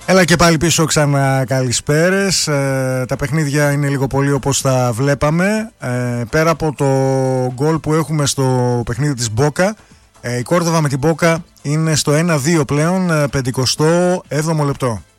Έλα και πάλι πίσω ξανά, καλησπέρες. Τα παιχνίδια είναι λίγο πολύ όπως τα βλέπαμε. Πέρα από το γκολ που έχουμε στο παιχνίδι της Μπόκα, η Κόρδοβα με την Μπόκα είναι στο 1-2 πλέον, 57ο λεπτό.